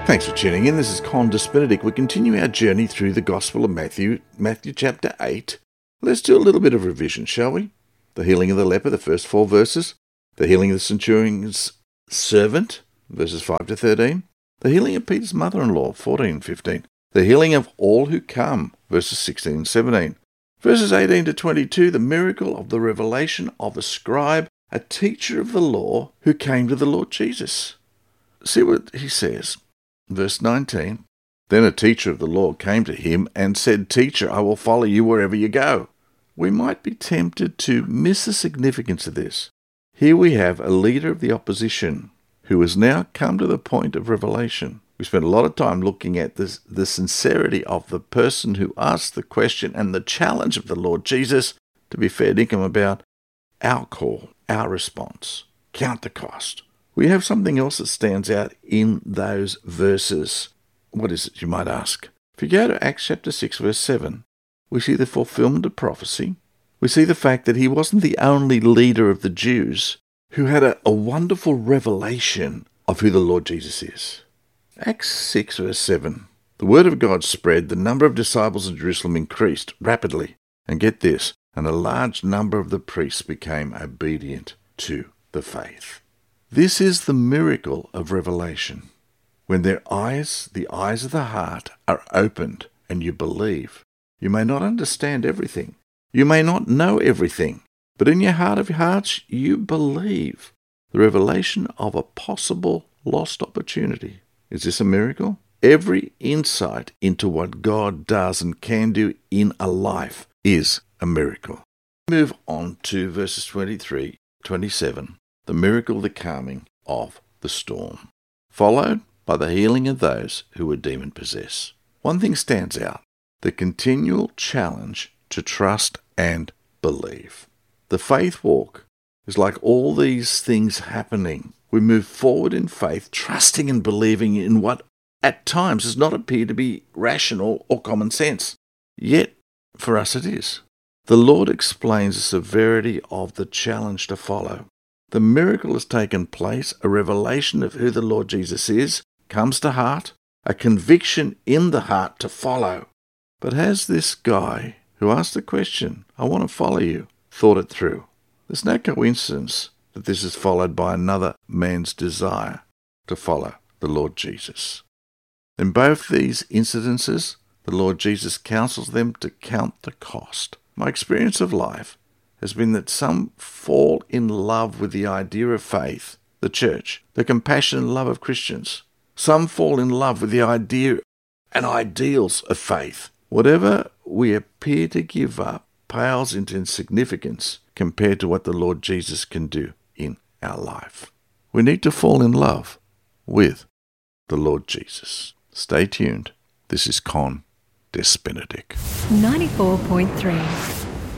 Thanks for tuning in. This is Condes Benedict. We continue our journey through the Gospel of Matthew chapter 8. Let's do a little bit of revision, shall we? The healing of the leper, the first 4 verses. The healing of the centurion's servant, verses 5 to 13. The healing of Peter's mother-in-law, 14 and 15. The healing of all who come, verses 16 and 17. Verses 18 to 22, the miracle of the revelation of a scribe, a teacher of the law, who came to the Lord Jesus. See what he says. Verse 19, then a teacher of the law came to him and said, Teacher, I will follow you wherever you go. We might be tempted to miss the significance of this. Here we have a leader of the opposition who has now come to the point of revelation. We spent a lot of time looking at the sincerity of the person who asked the question and the challenge of the Lord Jesus to be fair dinkum about our call, our response. Count the cost. We have something else that stands out in those verses. What is it, you might ask? If you go to Acts chapter 6, verse 7, we see the fulfillment of prophecy. We see the fact that he wasn't the only leader of the Jews who had a wonderful revelation of who the Lord Jesus is. Acts 6, verse 7, the word of God spread, the number of disciples in Jerusalem increased rapidly. And get this, and a large number of the priests became obedient to the faith. This is the miracle of revelation. When their eyes, the eyes of the heart, are opened and you believe. You may not understand everything. You may not know everything. But in your heart of hearts, you believe. The revelation of a possible lost opportunity. Is this a miracle? Every insight into what God does and can do in a life is a miracle. Move on to verses 23, 27. The miracle of the calming of the storm, followed by the healing of those who were demon-possessed. One thing stands out, the continual challenge to trust and believe. The faith walk is like all these things happening. We move forward in faith, trusting and believing in what at times does not appear to be rational or common sense. Yet, for us it is. The Lord explains the severity of the challenge to follow. The miracle has taken place, a revelation of who the Lord Jesus is, comes to heart, a conviction in the heart to follow. But has this guy who asked the question, I want to follow you, thought it through? There's no coincidence that this is followed by another man's desire to follow the Lord Jesus. In both these incidences, the Lord Jesus counsels them to count the cost. My experience of life has been that some fall in love with the idea of faith, the church, the compassion and love of Christians. Some fall in love with the idea and ideals of faith. Whatever we appear to give up pales into insignificance compared to what the Lord Jesus can do in our life. We need to fall in love with the Lord Jesus. Stay tuned. This is Condes Benedict. 94.3